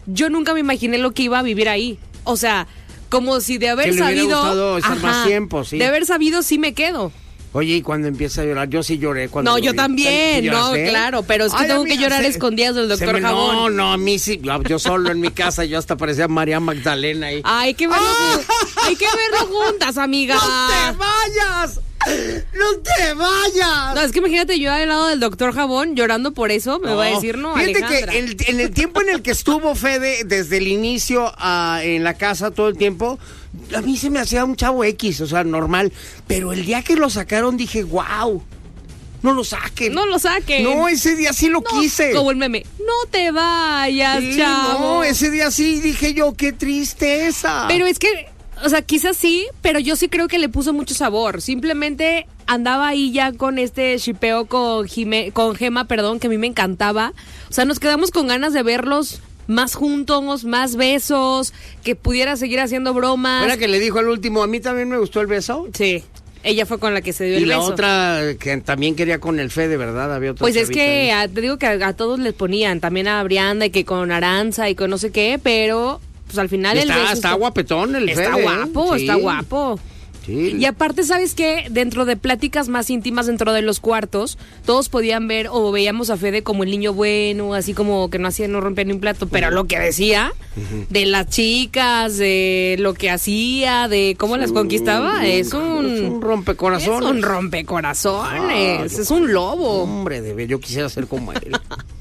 yo nunca me imaginé lo que iba a vivir ahí. O sea, como si de haber que le hubiera sabido... gustado estar más tiempo, sí. De haber sabido, sí me quedo. Oye, y cuando empieza a llorar, yo sí lloré cuando... No, yo también, no, ¿lloraste? claro, pero es que tengo que llorar escondidas del doctor Jabón. No, a mí sí, yo solo en mi casa, yo hasta parecía María Magdalena ahí. Hay que verlo juntas, amiga. ¡No te vayas! ¡No te vayas! No, es que imagínate yo al lado del doctor Jabón llorando por eso, me va a decir, no, fíjate Alejandra. que en el tiempo en el que estuvo Fede, desde el inicio en la casa todo el tiempo, a mí se me hacía un chavo X, o sea, normal. Pero el día que lo sacaron dije, wow, no lo saquen. No lo saquen. No, ese día sí lo quise. Como el meme, no te vayas, Sí, chavo. no, ese día sí dije yo, qué tristeza. Pero es que, o sea, quizás sí, pero yo sí creo que le puso mucho sabor. Simplemente andaba ahí ya con este shipeo con Gema, perdón, que a mí me encantaba. O sea, nos quedamos con ganas de verlos más juntos, más besos, que pudiera seguir haciendo bromas. ¿Era que le dijo al último, a mí también me gustó el beso? Sí, ella fue con la que se dio Y el la beso. otra que también quería con el Fede, ¿verdad? Había otra Pues es que ahí. te digo que a todos les ponían, también a Brianda y que con Aranza y con no sé qué, pero pues al final Está guapetón el Fede. Está guapo, Sí. está guapo. Sí. Y aparte, ¿sabes qué? Dentro de pláticas más íntimas dentro de los cuartos, todos podían ver o veíamos a Fede como el niño bueno, así como que no rompía ni un plato, pero lo que decía de las chicas, de lo que hacía, de cómo las conquistaba, es un rompecorazones. Es un rompecorazones, es un lobo. Hombre, yo quisiera ser como él.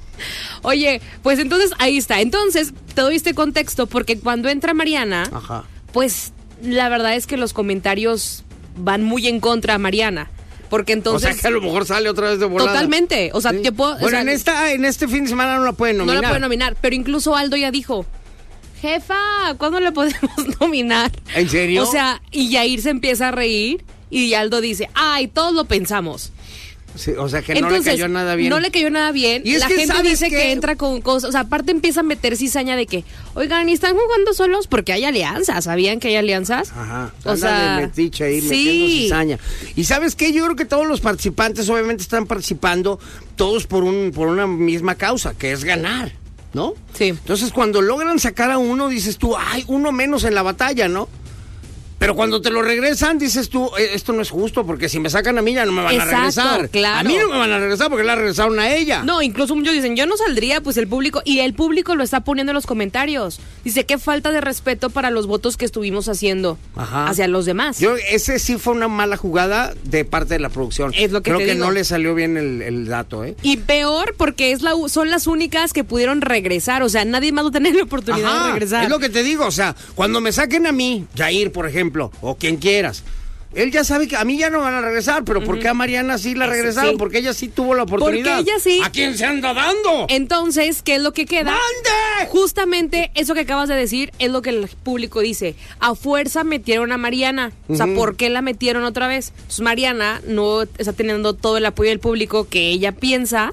Oye, pues entonces ahí está. Entonces, te doy este contexto porque cuando entra Mariana, Ajá. pues la verdad es que los comentarios van muy en contra a Mariana. Porque entonces... O sea que a lo mejor sale otra vez de volada. Totalmente. O sea, Sí. yo puedo... Bueno, o sea, en este fin de semana no la pueden nominar. no la puede nominar, pero incluso Aldo ya dijo, jefa, ¿cuándo le podemos nominar? ¿En serio? O sea, y Yair se empieza a reír y Aldo dice, ay, todos lo pensamos. Sí, o sea que Entonces, no le cayó nada bien. No le cayó nada bien. Y es la que, gente ¿sabes dice qué? que entra con cosas. O sea, aparte empieza a meter cizaña de que, oigan, ¿y están jugando solos? Porque hay alianzas. ¿Sabían que hay alianzas? Ajá. O sea, de metiche ahí, sí. metiendo cizaña. Y ¿sabes qué? Yo creo que todos los participantes obviamente están participando todos por una misma causa, que es ganar, ¿no? Sí. Entonces, cuando logran sacar a uno, dices tú, ay, uno menos en la batalla, ¿no? Pero cuando te lo regresan, dices tú, esto no es justo, porque si me sacan a mí ya no me van Exacto, a regresar. claro. A mí no me van a regresar porque la regresaron a ella. No, incluso muchos dicen, yo no saldría, pues el público, y el público lo está poniendo en los comentarios. Dice, qué falta de respeto para los votos que estuvimos haciendo hacia los demás. Ese sí fue una mala jugada de parte de la producción. Es lo que Creo te que digo. no le salió bien el dato, ¿eh? Y peor porque son las únicas que pudieron regresar, o sea, nadie más va a tener la oportunidad de regresar. Es lo que te digo, o sea, cuando me saquen a mí, Jair, por ejemplo, o quien quieras, él ya sabe que a mí ya no van a regresar, pero ¿por qué a Mariana sí la regresaron? sí. Porque ella sí tuvo la oportunidad. Porque ella sí. ¿A quién se anda dando? Entonces, ¿qué es lo que queda? ¡Mande! Justamente eso que acabas de decir es lo que el público dice. A fuerza metieron a Mariana. O sea, ¿por qué la metieron otra vez? Pues Mariana no está teniendo todo el apoyo del público que ella piensa,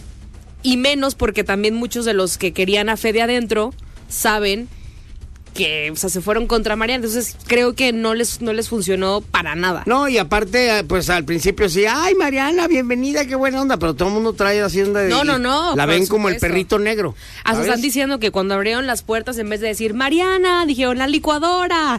y menos porque también muchos de los que querían a Fede adentro saben que, o sea, se fueron contra Mariana. Entonces creo que no les funcionó para nada. No, y aparte, pues al principio sí, ay, Mariana, bienvenida, qué buena onda, pero todo el mundo trae así onda de... No, La por ven como el supuesto. perrito negro. Hasta ¿sabes? están diciendo que cuando abrieron las puertas, en vez de decir Mariana, dijeron la licuadora.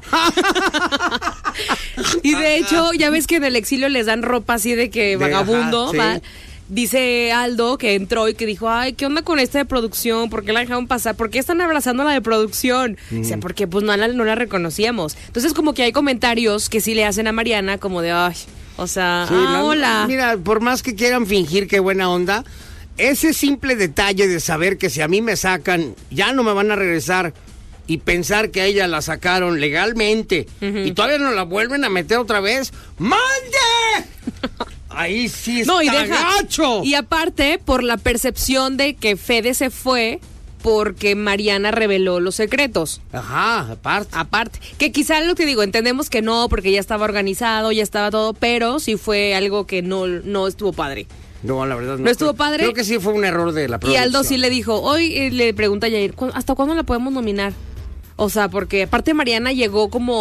Y de hecho, ya ves que en el exilio les dan ropa así de que vagabundo, ajá, ¿va? sí. Dice Aldo que entró y que dijo, ay, ¿qué onda con esta de producción? ¿Por qué la dejaron pasar? ¿Por qué están abrazando a la de producción? O sea, porque pues no la reconocíamos. Entonces como que hay comentarios que sí le hacen a Mariana como de, ay, o sea, Sí, hola. Mira, por más que quieran fingir que buena onda, ese simple detalle de saber que si a mí me sacan, ya no me van a regresar, y pensar que a ella la sacaron legalmente, y todavía no la vuelven a meter otra vez, ¡mande! Ahí sí está gacho. Y aparte, por la percepción de que Fede se fue porque Mariana reveló los secretos. Ajá, aparte. Que quizá lo que digo, entendemos que no, porque ya estaba organizado, ya estaba todo, pero sí fue algo que no estuvo padre. No, la verdad no. ¿No estuvo padre? Creo que sí fue un error de la Y producción. Aldo sí le dijo, hoy le pregunta a Yair, ¿hasta cuándo la podemos nominar? O sea, porque aparte Mariana llegó como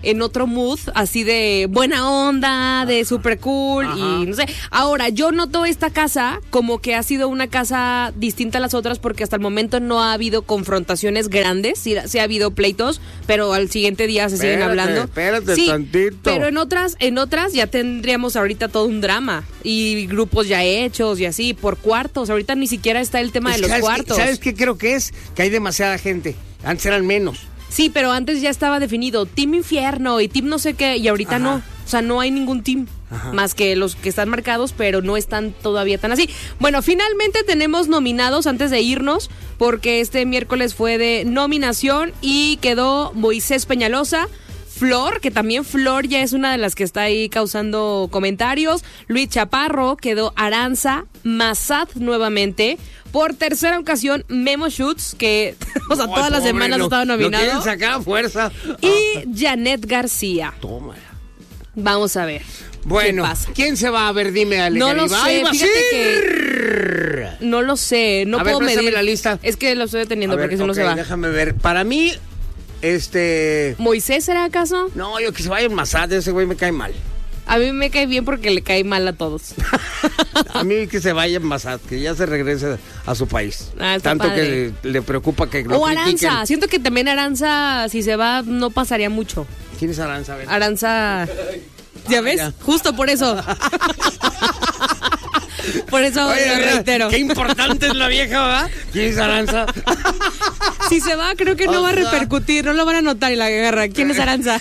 en otro mood, así de buena onda, de super cool. Ajá. Y no sé. Ahora, yo noto esta casa como que ha sido una casa distinta a las otras porque hasta el momento no ha habido confrontaciones grandes, sí ha habido pleitos, pero al siguiente día se siguen hablando. Espérate Sí, tantito. pero en otras ya tendríamos ahorita todo un drama y grupos ya hechos y así por cuartos. Ahorita ni siquiera está el tema de los cuartos. ¿Sabes qué creo que es? Que hay demasiada gente. Antes eran menos. Sí, pero antes ya estaba definido Team Infierno y Team no sé qué, y ahorita no. O sea, no hay ningún team, más que los que están marcados, pero no están todavía tan así. Bueno, finalmente tenemos nominados antes de irnos, porque este miércoles fue de nominación y quedó Moisés Peñalosa, Flor, que también Flor ya es una de las que está ahí causando comentarios, Luis Chaparro, quedó Aranza, Massad nuevamente, por tercera ocasión Memo Schutz, que o sea, todas las semanas ha estado nominado. Lo quieren sacar a fuerza. Y Janet García. Tómala. Vamos a ver. Bueno, ¿qué pasa? ¿Quién se va? A ver, dime, Ale. No lo Garibay. sé, fíjate que no lo sé, no A ver, puedo préstame medir la lista. Es que lo estoy deteniendo A ver, porque si no ok, se va. déjame ver. Para mí, ¿Moisés será acaso? No, yo que se vaya en Massad, ese güey me cae mal. A mí me cae bien porque le cae mal a todos. A mí que se vaya en Massad, que ya se regrese a su país. Está Tanto padre. que le preocupa que lo O critiquen. Aranza, siento que también Aranza, si se va, no pasaría mucho. ¿Quién es Aranza? A ver. Aranza, ¿ya ves? ya. Justo por eso. Por eso Oye, lo reitero. Qué importante es la vieja, ¿verdad? ¿Quién es Aranza? Si se va, creo que no va a repercutir, no lo van a notar y la guerra. ¿Quién es Aranza?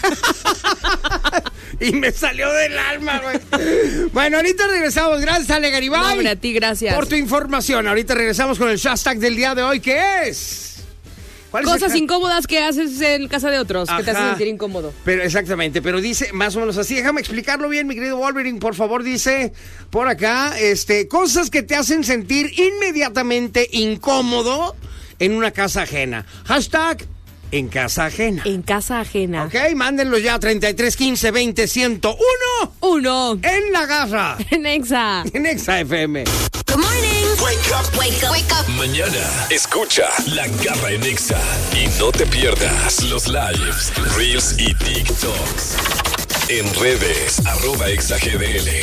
Y me salió del alma, güey. Bueno, ahorita regresamos. Gracias, Ale Garibay. No, hombre, a ti, gracias. Por tu información. Ahorita regresamos con el hashtag del día de hoy, que es... ¿Cuál es Cosas el... incómodas que haces en casa de otros, que te hacen Ajá. sentir incómodo. Pero exactamente, pero dice más o menos así. Déjame explicarlo bien, mi querido Wolverine, por favor. Dice por acá, cosas que te hacen sentir inmediatamente incómodo en una casa ajena. Hashtag en casa ajena. En casa ajena. Ok, mándenlos ya a 33 15 20 101. Uno. En la garra. En Exa. En Exa FM. Good morning. Wake up. Wake up. Wake up. Mañana, escucha La Garra en Exa y no te pierdas los lives, reels y TikToks. En redes, @ExaGDL.